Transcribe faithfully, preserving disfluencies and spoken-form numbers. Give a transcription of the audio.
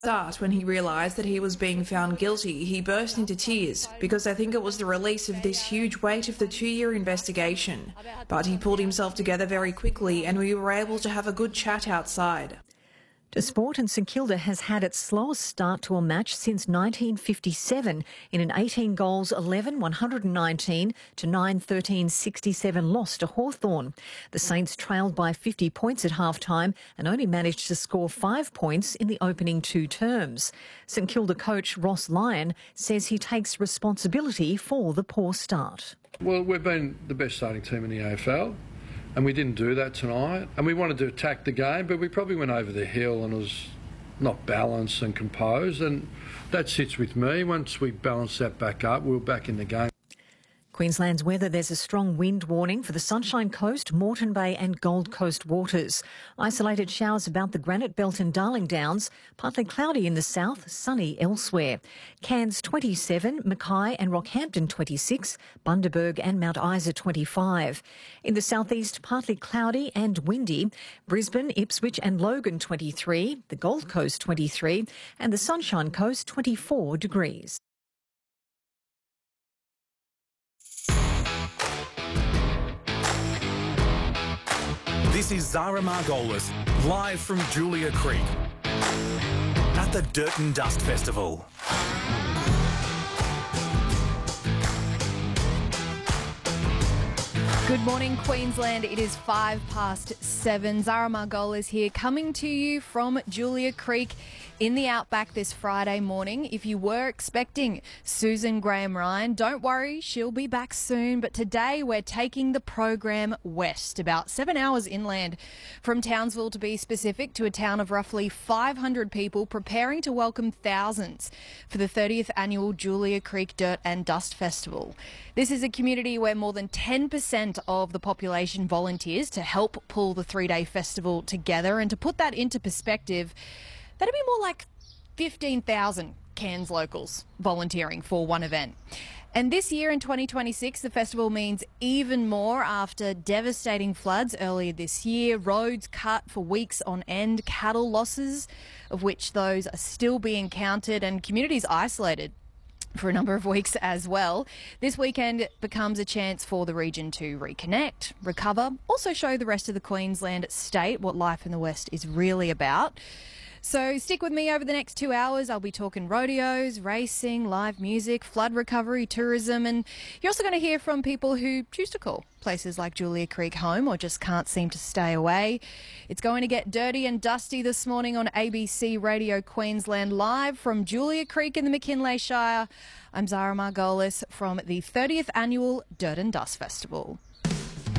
Start when he realised that he was being found guilty, he burst into tears because I think it was the release of this huge weight of the two-year investigation. But he pulled himself together very quickly and we were able to have a good chat outside. To sport, and St Kilda has had its slowest start to a match since nineteen fifty-seven in an eighteen goals, eleven one hundred nineteen to nine thirteen sixty-seven loss to Hawthorn. The Saints trailed by fifty points at half-time and only managed to score five points in the opening two terms. St Kilda coach Ross Lyon says he takes responsibility for the poor start. Well, we've been the best starting team in the A F L. And we didn't do that tonight. And we wanted to attack the game, but we probably went over the hill and it was not balanced and composed. And that sits with me. Once we balance that back up, we were back in the game. Queensland's weather, there's a strong wind warning for the Sunshine Coast, Moreton Bay and Gold Coast waters. Isolated showers about the Granite Belt and Darling Downs, partly cloudy in the south, sunny elsewhere. Cairns twenty-seven, Mackay and Rockhampton twenty-six, Bundaberg and Mount Isa twenty-five. In the southeast, partly cloudy and windy. Brisbane, Ipswich and Logan twenty-three, the Gold Coast twenty-three and the Sunshine Coast twenty-four degrees. This is Zara Margolis, live from Julia Creek at the Dirt and Dust Festival. Good morning, Queensland. It is five past seven. Zara Margolis here, coming to you from Julia Creek in the Outback this Friday morning. If you were expecting Susan Graham-Ryan, don't worry, she'll be back soon. But today we're taking the program west, about seven hours inland from Townsville, to be specific, to a town of roughly five hundred people preparing to welcome thousands for the thirtieth annual Julia Creek Dirt and Dust Festival. This is a community where more than ten percent of the population volunteers to help pull the three-day festival together. And to put that into perspective, that'd be more like fifteen thousand Cairns locals volunteering for one event. And this year in twenty twenty-six, the festival means even more after devastating floods earlier this year, roads cut for weeks on end, cattle losses, of which those are still being counted, and communities isolated for a number of weeks as well. This weekend becomes a chance for the region to reconnect, recover, also show the rest of the Queensland state what life in the West is really about. So stick with me over the next two hours. I'll be talking rodeos, racing, live music, flood recovery, tourism, and you're also going to hear from people who choose to call places like Julia Creek home or just can't seem to stay away. It's going to get dirty and dusty this morning on A B C Radio Queensland, live from Julia Creek in the McKinley Shire. I'm Zara Margolis from the thirtieth annual Dirt and Dust Festival.